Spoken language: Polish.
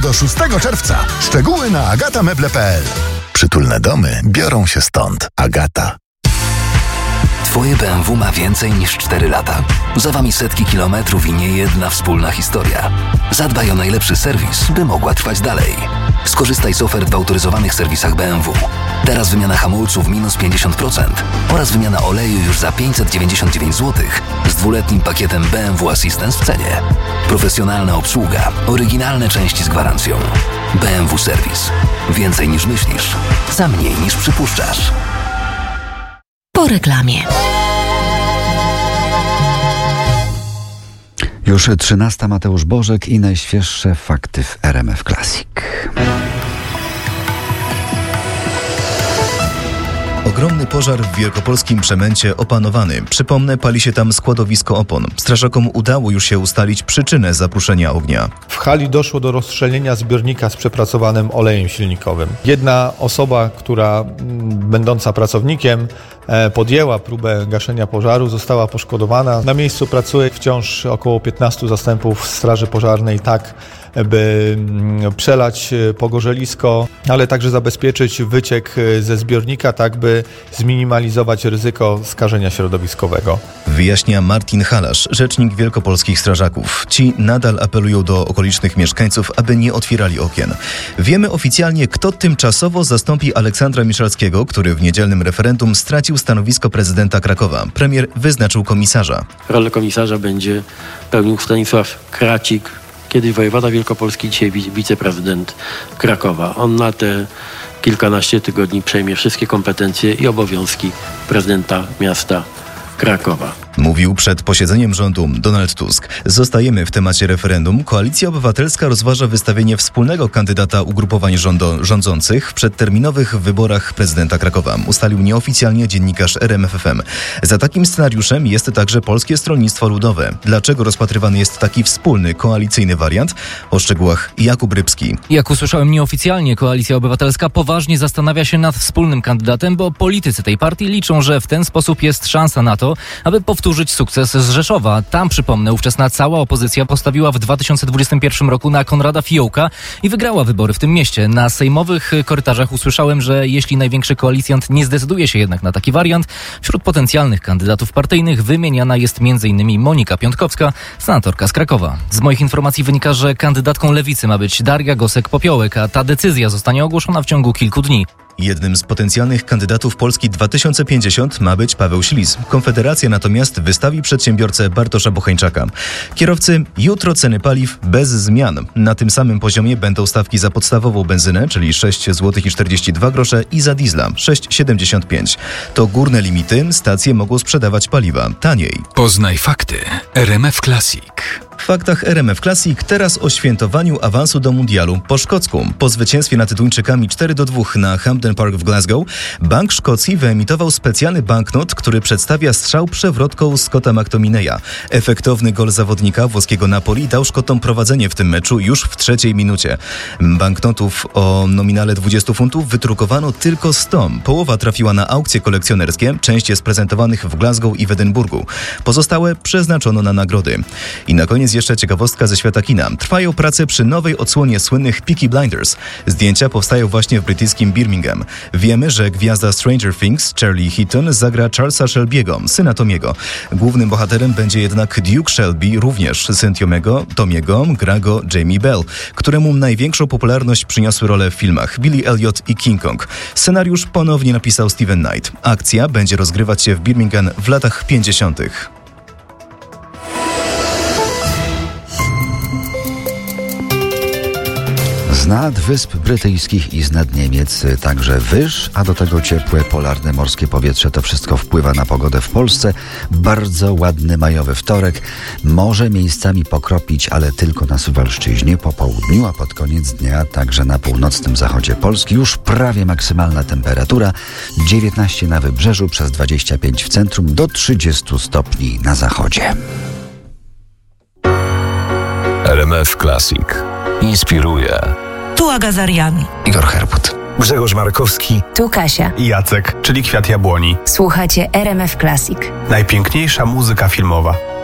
do 6 czerwca. Szczegóły na agatameble.pl. Przytulne domy biorą się stąd. Agata. Twoje BMW ma więcej niż 4 lata. Za wami setki kilometrów i niejedna wspólna historia. Zadbaj o najlepszy serwis, by mogła trwać dalej. Skorzystaj z ofert w autoryzowanych serwisach BMW. Teraz wymiana hamulców minus 50% oraz wymiana oleju już za 599 zł z 2-letnim pakietem BMW Assistance w cenie. Profesjonalna obsługa, oryginalne części z gwarancją. BMW Serwis. Więcej niż myślisz, za mniej niż przypuszczasz. Po reklamie. Już 13. Mateusz Bożek i najświeższe fakty w RMF Classic. Ogromny pożar w wielkopolskim Przemęcie opanowany. Przypomnę, pali się tam składowisko opon. Strażakom udało już się ustalić przyczynę zapruszenia ognia. W hali doszło do rozstrzelenia zbiornika z przepracowanym olejem silnikowym. Jedna osoba, będąca pracownikiem, podjęła próbę gaszenia pożaru, została poszkodowana. Na miejscu pracuje wciąż około 15 zastępów straży pożarnej, tak by przelać pogorzelisko, ale także zabezpieczyć wyciek ze zbiornika, tak by zminimalizować ryzyko skażenia środowiskowego. Wyjaśnia Martin Halasz, rzecznik wielkopolskich strażaków. Ci nadal apelują do okolicznych mieszkańców, aby nie otwierali okien. Wiemy oficjalnie, kto tymczasowo zastąpi Aleksandra Miszalskiego, który w niedzielnym referendum stracił stanowisko prezydenta Krakowa. Premier wyznaczył komisarza. Rolę komisarza będzie pełnił Stanisław Kracik, kiedyś wojewoda wielkopolski, dzisiaj wiceprezydent Krakowa. On na te kilkanaście tygodni przejmie wszystkie kompetencje i obowiązki prezydenta miasta Krakowa. Mówił przed posiedzeniem rządu Donald Tusk. Zostajemy w temacie referendum. Koalicja Obywatelska rozważa wystawienie wspólnego kandydata ugrupowań rządzących w przedterminowych wyborach prezydenta Krakowa. Ustalił nieoficjalnie dziennikarz RMFFM. Za takim scenariuszem jest także Polskie Stronnictwo Ludowe. Dlaczego rozpatrywany jest taki wspólny, koalicyjny wariant? O szczegółach Jakub Rybski. Jak usłyszałem nieoficjalnie, Koalicja Obywatelska poważnie zastanawia się nad wspólnym kandydatem, bo politycy tej partii liczą, że w ten sposób jest szansa na to, aby powtórzyć sukces z Rzeszowa. Tam, przypomnę, ówczesna cała opozycja postawiła w 2021 roku na Konrada Fiołka i wygrała wybory w tym mieście. Na sejmowych korytarzach usłyszałem, że jeśli największy koalicjant nie zdecyduje się jednak na taki wariant, wśród potencjalnych kandydatów partyjnych wymieniana jest m.in. Monika Piątkowska, senatorka z Krakowa. Z moich informacji wynika, że kandydatką Lewicy ma być Daria Gosek-Popiołek, a ta decyzja zostanie ogłoszona w ciągu kilku dni. Jednym z potencjalnych kandydatów Polski 2050 ma być Paweł Ślis. Konfederacja natomiast wystawi przedsiębiorcę Bartosza Bocheńczaka. Kierowcy, jutro ceny paliw bez zmian. Na tym samym poziomie będą stawki za podstawową benzynę, czyli 6,42 zł i za diesla 6,75. To górne limity, stacje mogą sprzedawać paliwa taniej. Poznaj fakty RMF Classic. W faktach RMF Classic teraz o świętowaniu awansu do mundialu po szkocku. Po zwycięstwie nad Duńczykami 4-2 na Hampden Park w Glasgow, Bank Szkocji wyemitował specjalny banknot, który przedstawia strzał przewrotką Scotta McTominaya. Efektowny gol zawodnika włoskiego Napoli dał Szkotom prowadzenie w tym meczu już w 3. minucie. Banknotów o nominale 20 funtów wydrukowano tylko 100. Połowa trafiła na aukcje kolekcjonerskie, część jest prezentowanych w Glasgow i w Edynburgu. Pozostałe przeznaczono na nagrody. I na koniec jeszcze ciekawostka ze świata kina. Trwają prace przy nowej odsłonie słynnych Peaky Blinders. Zdjęcia powstają właśnie w brytyjskim Birmingham. Wiemy, że gwiazda Stranger Things, Charlie Heaton, zagra Charlesa Shelby'ego, syna Tomiego. Głównym bohaterem będzie jednak Duke Shelby, również syn Tomiego, gra go Jamie Bell, któremu największą popularność przyniosły role w filmach Billy Elliot i King Kong. Scenariusz ponownie napisał Steven Knight. Akcja będzie rozgrywać się w Birmingham w latach 50. Z nad Wysp Brytyjskich i z nad Niemiec także wyż, a do tego ciepłe, polarne morskie powietrze. To wszystko wpływa na pogodę w Polsce. Bardzo ładny majowy wtorek. Może miejscami pokropić, ale tylko na Suwalszczyźnie po południu, a pod koniec dnia także na północnym zachodzie Polski. Już prawie maksymalna temperatura. 19 na wybrzeżu, przez 25 w centrum, do 30 stopni na zachodzie. RMF Classic. Inspiruje. Tu Aga Zarian. Igor Herbut. Grzegorz Markowski. Tu Kasia. I Jacek, czyli Kwiat Jabłoni. Słuchacie RMF Classic. Najpiękniejsza muzyka filmowa.